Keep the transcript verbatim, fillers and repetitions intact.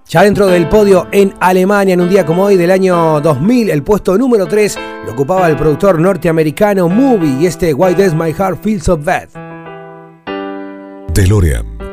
Ya dentro del podio en Alemania, en un día como hoy del año dos mil, el puesto número tres lo ocupaba el productor norteamericano Movie y este Why Does My Heart Feel So Bad. DeLorean.